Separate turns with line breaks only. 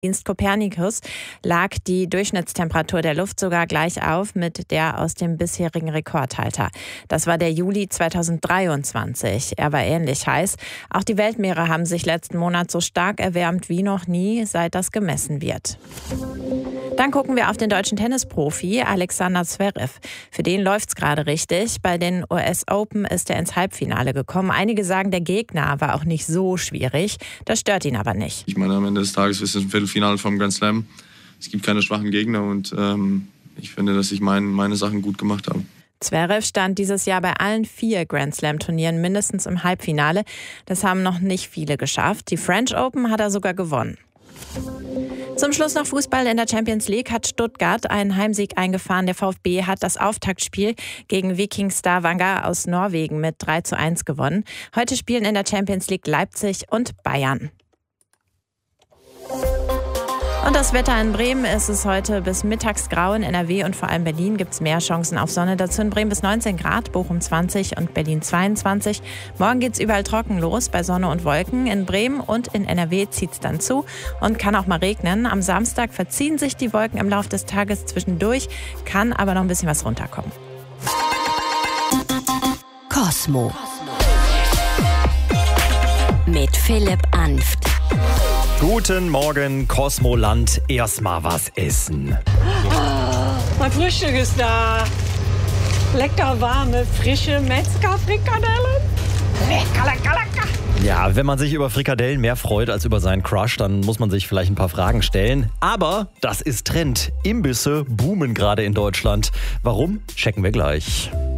Dienst Copernicus lag die Durchschnittstemperatur der Luft sogar gleich auf mit der aus dem bisherigen Rekordhalter. Das war der Juli 2023. Er war ähnlich heiß. Auch die Weltmeere haben sich letzten Monat so stark erwärmt wie noch nie, seit das gemessen wird. Dann gucken wir auf den deutschen Tennisprofi Alexander Zverev. Für den läuft's gerade richtig. Bei den US Open ist er ins Halbfinale gekommen. Einige sagen, der Gegner war auch nicht so schwierig. Das stört ihn aber nicht.
Ich meine, am Ende des Tages ist es ein Viertelfinale vom Grand Slam. Es gibt keine schwachen Gegner und ich finde, dass ich meine Sachen gut gemacht habe.
Zverev stand dieses Jahr bei allen 4 Grand Slam-Turnieren mindestens im Halbfinale. Das haben noch nicht viele geschafft. Die French Open hat er sogar gewonnen. Zum Schluss noch Fußball. In der Champions League hat Stuttgart einen Heimsieg eingefahren. Der VfB hat das Auftaktspiel gegen Viking Stavanger aus Norwegen mit 3:1 gewonnen. Heute spielen in der Champions League Leipzig und Bayern. Und das Wetter in Bremen ist es heute bis mittags grau. In NRW und vor allem Berlin gibt es mehr Chancen auf Sonne. Dazu in Bremen bis 19 Grad, Bochum 20 und Berlin 22. Morgen geht es überall trocken los bei Sonne und Wolken. In Bremen und in NRW zieht es dann zu und kann auch mal regnen. Am Samstag verziehen sich die Wolken im Laufe des Tages zwischendurch, kann aber noch ein bisschen was runterkommen.
Kosmo mit Philipp Anft.
Guten Morgen, Kosmoland. Erstmal was essen.
Mein Frühstück ist da. Lecker warme, frische Metzger-Frikadellen. Lecker, lecker, lecker.
Ja, wenn man sich über Frikadellen mehr freut als über seinen Crush, dann muss man sich vielleicht ein paar Fragen stellen. Aber das ist Trend. Imbisse boomen gerade in Deutschland. Warum? Checken wir gleich.